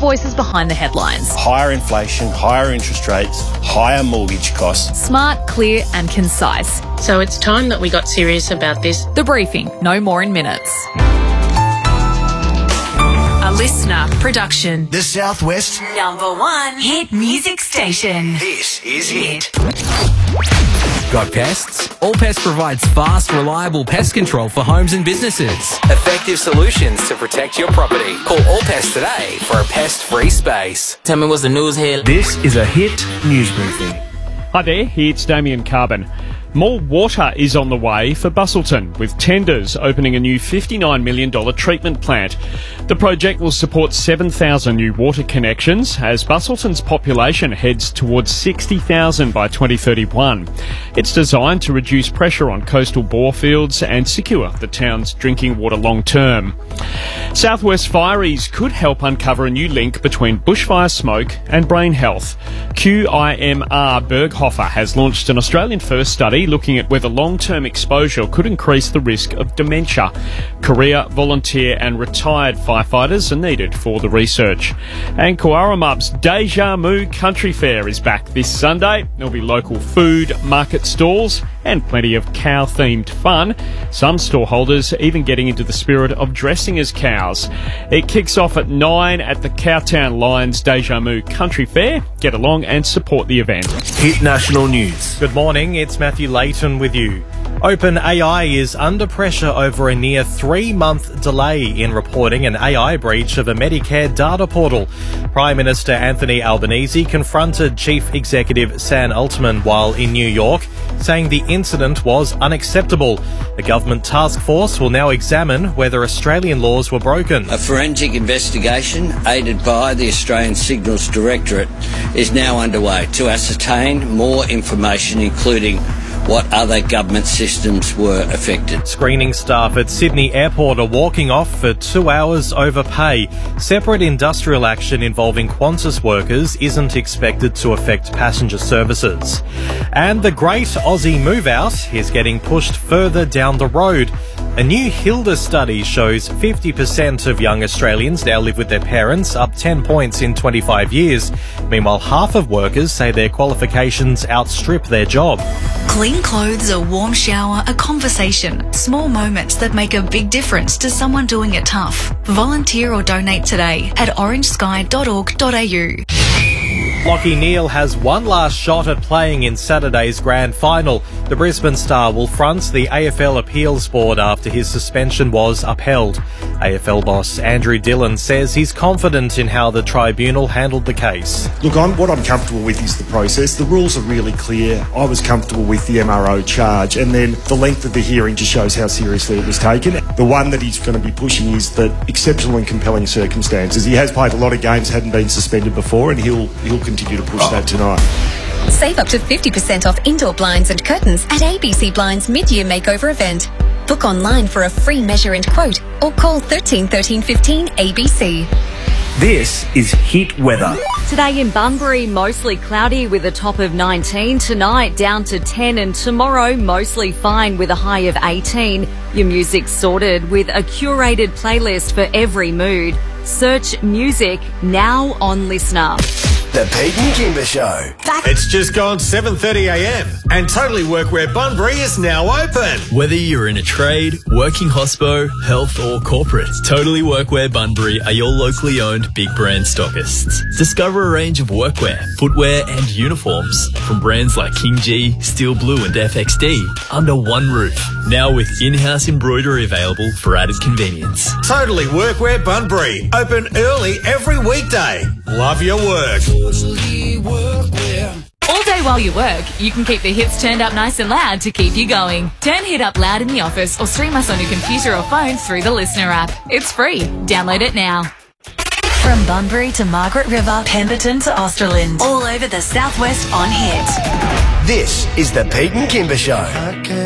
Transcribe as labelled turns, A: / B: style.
A: voices behind the headlines.
B: Higher inflation, higher interest rates, higher mortgage costs.
A: Smart, clear and concise.
C: So it's time that we got serious about this.
A: The Briefing, no more in minutes. A listener production.
D: The Southwest
E: #1 hit music station.
D: This is Hit.
F: Got pests? All Pest provides fast, reliable pest control for homes and businesses. Effective solutions to protect your property. Call All Pest today for a pest-free space.
G: Tell me what's the news here.
H: This is a Hit news briefing.
I: Hi there, it's Damien Carbon. More water is on the way for Busselton, with tenders opening a new $59 million treatment plant. The project will support 7,000 new water connections as Busselton's population heads towards 60,000 by 2031. It's designed to reduce pressure on coastal bore fields and secure the town's drinking water long term. Southwest Fireys could help uncover a new link between bushfire smoke and brain health. QIMR Berghofer has launched an Australian-first study looking at whether long-term exposure could increase the risk of dementia. Career, volunteer and retired firefighters are needed for the research. And Coaramub's Deja Mu Country Fair is back this Sunday. There'll be local food, market stalls and plenty of cow-themed fun. Some store holders even getting into the spirit of dressing as cows. It kicks off at 9 at the Cowtown Lions Deja Mu Country Fair. Get along and support the event.
H: Hit National News.
J: Good morning, it's Matthew Layton with you. OpenAI is under pressure over a near 3-month delay in reporting an AI breach of a Medicare data portal. Prime Minister Anthony Albanese confronted Chief Executive Sam Altman while in New York, saying the incident was unacceptable. The government task force will now examine whether Australian laws were broken.
K: A forensic investigation, aided by the Australian Signals Directorate, is now underway to ascertain more information, including what other government systems were affected.
J: Screening staff at Sydney Airport are walking off for 2 hours over pay. Separate industrial action involving Qantas workers isn't expected to affect passenger services. And the great Aussie move out is getting pushed further down the road. A new Hilda study shows 50% of young Australians now live with their parents, up 10 points in 25 years. Meanwhile, half of workers say their qualifications outstrip their job.
E: Clean clothes, a warm shower, a conversation. Small moments that make a big difference to someone doing it tough. Volunteer or donate today at orangesky.org.au.
J: Lachie Neale has one last shot at playing in Saturday's grand final. The Brisbane star will front the AFL Appeals Board after his suspension was upheld. AFL boss Andrew Dillon says he's confident in how the tribunal handled the case.
L: Look, what I'm comfortable with is the process. The rules are really clear. I was comfortable with the MRO charge, and then the length of the hearing just shows how seriously it was taken. The one that he's going to be pushing is that exceptional and compelling circumstances. He has played a lot of games, hadn't been suspended before, and he'll continue to push that tonight.
M: Save up to 50% off indoor blinds and curtains at ABC Blinds mid-year makeover event. Book online for a free measure and quote or call 13 13 15 ABC.
H: This is Hit Weather.
N: Today in Bunbury, mostly cloudy with a top of 19. Tonight, down to 10. And tomorrow, mostly fine with a high of 18. Your music's sorted with a curated playlist for every mood. Search music now on Listener.
D: The Pete and Kimber Show.
O: It's just gone 7:30 a.m. and Totally Workwear Bunbury is now open.
P: Whether you're in a trade, working hospo, health or corporate, Totally Workwear Bunbury are your locally owned big brand stockists. Discover a range of workwear, footwear and uniforms from brands like King G, Steel Blue and FXD under one roof. Now with in-house embroidery available for added convenience.
O: Totally Workwear Bunbury. Open early every weekday. Love your work.
A: All day while you work, you can keep the hits turned up nice and loud to keep you going. Turn Hit up loud in the office or stream us on your computer or phone through the Listener app. It's free. Download it now.
E: From Bunbury to Margaret River, Pemberton to Australind, all over the Southwest on Hit.
D: This is the Pete and Kimber Show.